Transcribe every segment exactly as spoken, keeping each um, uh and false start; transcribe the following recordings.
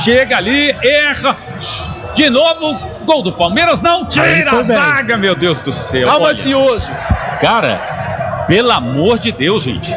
chega ali, erra. De novo, gol do Palmeiras, não tira a zaga, meu Deus do céu. Calma, ansioso. Cara, pelo amor de Deus, gente.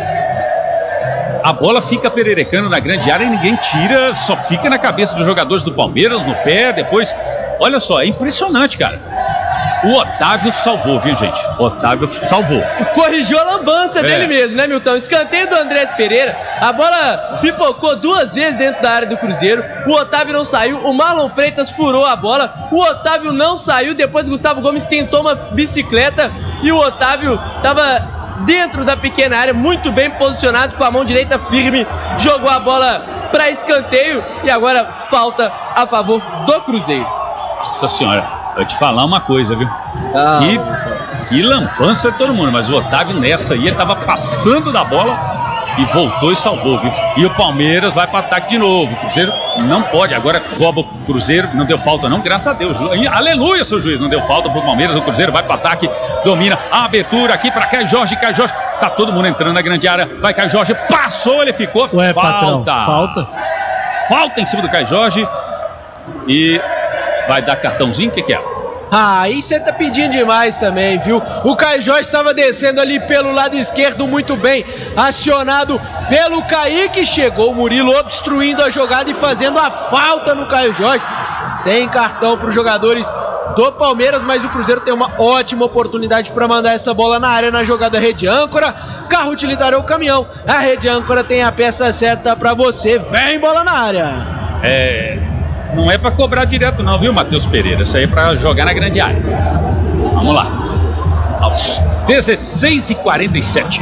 A bola fica pererecando na grande área e ninguém tira, só fica na cabeça dos jogadores do Palmeiras, no pé, depois... Olha só, é impressionante, cara. O Otávio salvou, viu, gente? O Otávio salvou. Corrigiu a lambança é. dele mesmo, né, Milton? Escanteio do Andrés Pereira. A bola pipocou duas vezes dentro da área do Cruzeiro. O Otávio não saiu. O Marlon Freitas furou a bola. O Otávio não saiu. Depois o Gustavo Gomes tentou uma bicicleta. E o Otávio tava dentro da pequena área, muito bem posicionado, com a mão direita firme. Jogou a bola para escanteio. E agora falta a favor do Cruzeiro. Nossa senhora, vou te falar uma coisa, viu? Ah, que, que lambança de todo mundo, mas o Otávio nessa aí, ele tava passando da bola e voltou e salvou, viu? E o Palmeiras vai para ataque de novo. O Cruzeiro não pode, agora rouba o Cruzeiro, não deu falta não, graças a Deus. Aleluia, seu juiz, não deu falta pro Palmeiras. O Cruzeiro vai para ataque, domina a abertura aqui para Caio Jorge, Caio Jorge, tá todo mundo entrando na grande área, vai Caio Jorge, passou, ele ficou, Ué, falta. patrão, falta. Falta em cima do Caio Jorge e vai dar cartãozinho, o que que é? Ah, aí você tá pedindo demais também, viu? O Caio Jorge estava descendo ali pelo lado esquerdo muito bem, acionado pelo Kaique. Chegou o Murilo obstruindo a jogada e fazendo a falta no Caio Jorge. Sem cartão para os jogadores do Palmeiras, mas o Cruzeiro tem uma ótima oportunidade para mandar essa bola na área na jogada rede âncora. Carro utilitário é o caminhão. A rede âncora tem a peça certa para você. Vem bola na área. É... Não é pra cobrar direto não, viu, Matheus Pereira? Isso aí é pra jogar na grande área. Vamos lá. Aos dezesseis e quarenta e sete.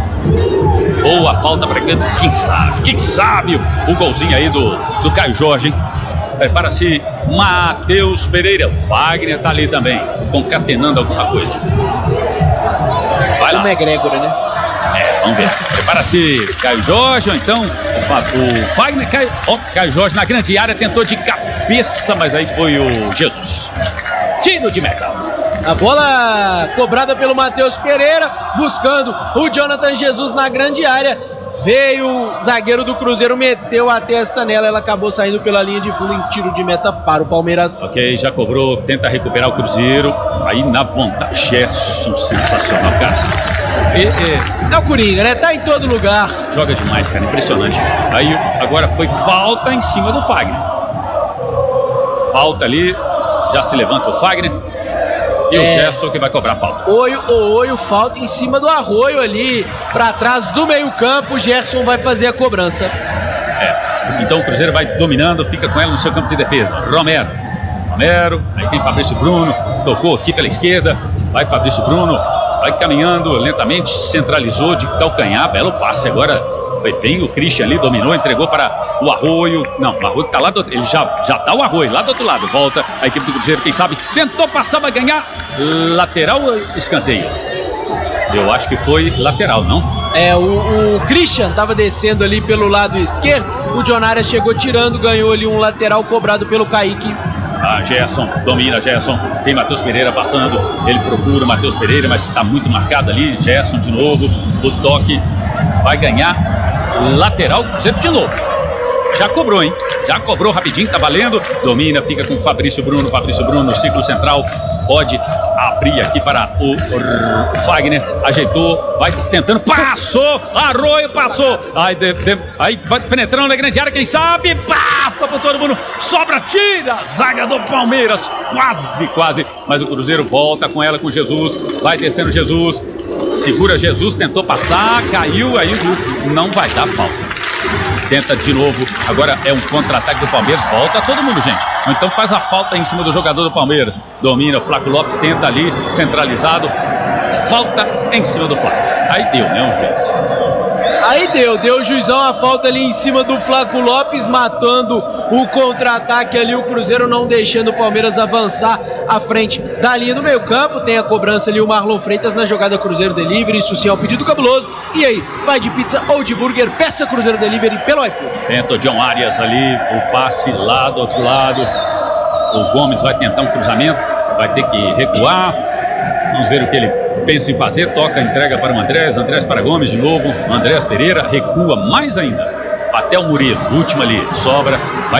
Boa falta pra quem, quem sabe, quem sabe o golzinho aí do, do Caio Jorge, hein? Prepara-se Matheus Pereira. Wagner tá ali também, concatenando alguma coisa. Vai lá. Uma egrégora, né? É, vamos ver. Prepara-se Caio Jorge, ou então o, o Wagner, Caio, ó, Caio Jorge na grande área, tentou de cabeça, mas aí foi o Jesus. Tiro de meta. A bola cobrada pelo Matheus Pereira, buscando o Jonathan Jesus na grande área. Veio o zagueiro do Cruzeiro, meteu a testa nela, ela acabou saindo pela linha de fundo em tiro de meta para o Palmeiras. Ok, já cobrou, tenta recuperar o Cruzeiro. Aí na vontade, Gerson, sensacional, cara. E, e, é o Coringa, né? Tá em todo lugar. Joga demais, cara, impressionante. Aí agora foi falta em cima do Wagner. Falta ali, já se levanta o Wagner. E é, o Gerson que vai cobrar falta. Oio, o Oio, falta em cima do Arroio ali, pra trás do meio campo. O Gerson vai fazer a cobrança. É, então o Cruzeiro vai dominando, fica com ela no seu campo de defesa. Romero, Romero, aí tem Fabrício Bruno, tocou aqui pela esquerda, vai Fabrício Bruno, vai caminhando lentamente, centralizou de calcanhar, belo passe agora. Foi bem o Christian ali, dominou, entregou para o Arroio. Não, o Arroio que tá lá do, ele já, já tá o Arroio lá do outro lado. Volta a equipe do Cruzeiro, quem sabe, tentou passar, vai ganhar. Lateral ou escanteio? Eu acho que foi lateral, não? É, o, o Christian tava descendo ali pelo lado esquerdo. O John Arias chegou tirando, ganhou ali um lateral cobrado pelo Kaique. Ah, Gerson, domina Gerson, tem Matheus Pereira passando, ele procura o Matheus Pereira, mas está muito marcado ali. Gerson de novo, o toque vai ganhar. Lateral do Cruzeiro de novo. Já cobrou, hein? Já cobrou rapidinho, tá valendo. Domina, fica com o Fabrício Bruno. Fabrício Bruno no círculo central. Pode abrir aqui para o Wagner. Ajeitou, vai tentando. Passou! Arroio passou! Aí, de, de, aí vai penetrando na grande área. Quem sabe? Passa por todo mundo. Sobra, tira! Zaga do Palmeiras. Quase, quase. Mas o Cruzeiro volta com ela, com Jesus. Vai descendo Jesus. Segura Jesus, tentou passar, caiu, aí o juiz não vai dar falta. Tenta de novo, agora é um contra-ataque do Palmeiras, volta todo mundo, gente. Então faz a falta em cima do jogador do Palmeiras. Domina, o Flávio Lopes tenta ali, centralizado. Falta em cima do Flávio. Aí deu, né, o juiz? Aí deu, deu o juizão a falta ali em cima do Flávio Lopes, matando o contra-ataque ali, o Cruzeiro não deixando o Palmeiras avançar à frente da linha do meio campo. Tem a cobrança ali o Marlon Freitas na jogada Cruzeiro Delivery, isso sim é um pedido cabuloso. E aí, vai de pizza ou de burger, peça Cruzeiro Delivery pelo iFood. Tenta o John Arias ali, o passe lá do outro lado. O Gomes vai tentar um cruzamento, vai ter que recuar. Vamos ver o que ele pensa em fazer. Toca, entrega para o Andrés, Andrés para Gomes de novo. Andrés Pereira recua mais ainda. Até o Murilo, último ali, sobra. Vai